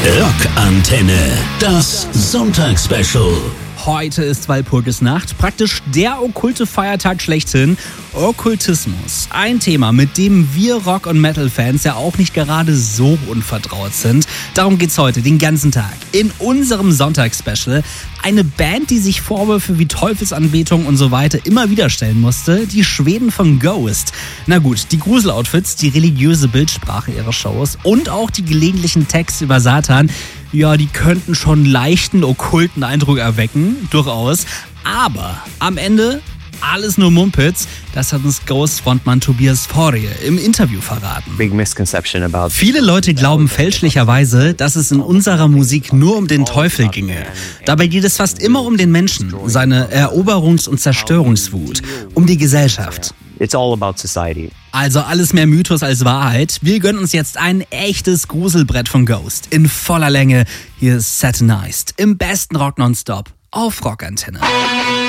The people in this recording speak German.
Rockantenne, das Sonntagsspecial. Heute ist Walpurgisnacht, praktisch der okkulte Feiertag schlechthin. Okkultismus. Ein Thema, mit dem wir Rock- und Metal-Fans ja auch nicht gerade so unvertraut sind. Darum geht's heute den ganzen Tag in unserem Sonntagsspecial. Eine Band, die sich Vorwürfe wie Teufelsanbetung und so weiter immer wieder stellen musste. Die Schweden von Ghost. Na gut, die Grusel-Outfits, die religiöse Bildsprache ihrer Shows und auch die gelegentlichen Texte über Satan, ja, die könnten schon leichten okkulten Eindruck erwecken, durchaus. Aber am Ende alles nur Mumpitz, das hat uns Ghost-Frontmann Tobias Forge im Interview verraten. Viele Leute glauben fälschlicherweise, dass es in unserer Musik nur um den Teufel ginge. Dabei geht es fast immer um den Menschen, seine Eroberungs- und Zerstörungswut, um die Gesellschaft. It's all about society. Also alles mehr Mythos als Wahrheit. Wir gönnen uns jetzt ein echtes Gruselbrett von Ghost in voller Länge. Hier ist Satanized im besten Rock nonstop auf Rockantenne.